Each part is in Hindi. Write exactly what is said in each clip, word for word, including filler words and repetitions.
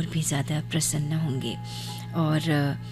और भी ज़्यादा प्रसन्न होंगे। और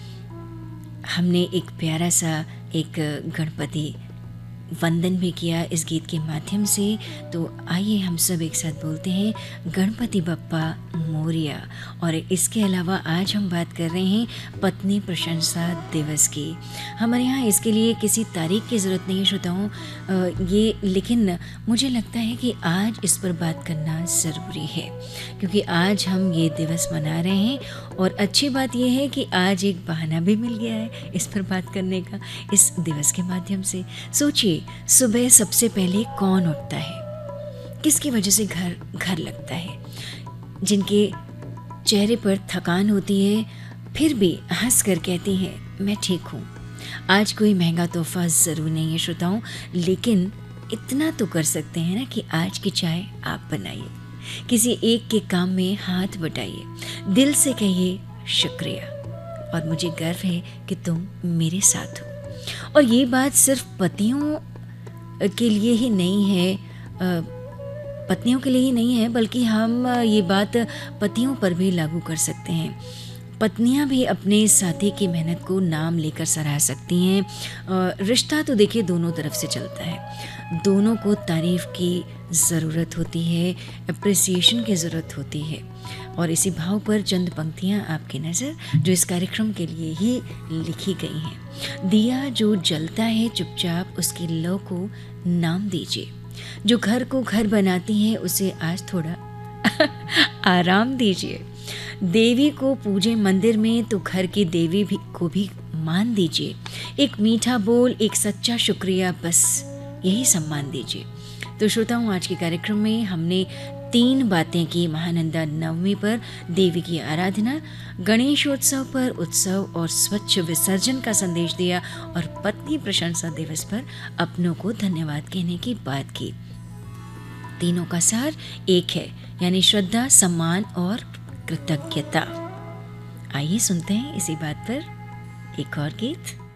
हमने एक प्यारा सा एक गणपति वंदन भी किया इस गीत के माध्यम से। तो आइए हम सब एक साथ बोलते हैं गणपति बप्पा मोरिया। और इसके अलावा आज हम बात कर रहे हैं पत्नी प्रशंसा दिवस की। हमारे यहाँ इसके लिए किसी तारीख की ज़रूरत नहीं है श्रोताओं, ये लेकिन मुझे लगता है कि आज इस पर बात करना ज़रूरी है, क्योंकि आज हम ये दिवस मना रहे हैं। और अच्छी बात यह है कि आज एक बहाना भी मिल गया है इस पर बात करने का, इस दिवस के माध्यम से। सोचिए, सुबह सबसे पहले कौन उठता है, किसकी वजह से घर घर लगता है, जिनके चेहरे पर थकान होती है फिर भी हंस कर कहती हैं मैं ठीक हूँ। आज कोई महंगा तोहफा ज़रूर नहीं है श्रोताओं, लेकिन इतना तो कर सकते हैं ना कि आज की चाय आप बनाइए, किसी एक के काम में हाथ बटाइए, दिल से कहिए शुक्रिया और मुझे गर्व है कि तुम मेरे साथ हो। और ये बात सिर्फ पतियों के लिए ही नहीं है, पत्नियों के लिए ही नहीं है, बल्कि हम ये बात पतियों पर भी लागू कर सकते हैं। पत्नियां भी अपने साथी की मेहनत को नाम लेकर सराह सकती हैं। रिश्ता तो देखिए दोनों तरफ से चलता है, दोनों को तारीफ़ की ज़रूरत होती है, अप्रिसिएशन की ज़रूरत होती है। और इसी भाव पर चंद पंक्तियाँ आपकी नज़र जो इस कार्यक्रम के लिए ही लिखी गई हैं। दिया जो जलता है चुपचाप उसकी लौ को नाम दीजिए, जो घर को घर बनाती है उसे आज थोड़ा आराम दीजिए। देवी को पूजे मंदिर में तो घर की देवी भी को भी मान दीजिए। एक मीठा बोल, एक सच्चा शुक्रिया, बस यही सम्मान दीजिए। तो श्रोताओं, आज के कार्यक्रम में हमने तीन बातें की। महानंदा नवमी पर देवी की आराधना, गणेशोत्सव पर उत्सव और स्वच्छ विसर्जन का संदेश दिया, और पत्नी प्रशंसा दिवस पर अपनों को धन्यवाद कहने की बात की। तीनों का सार एक है, यानी श्रद्धा, सम्मान और कृतज्ञता। आइए सुनते हैं इसी बात पर एक और गीत।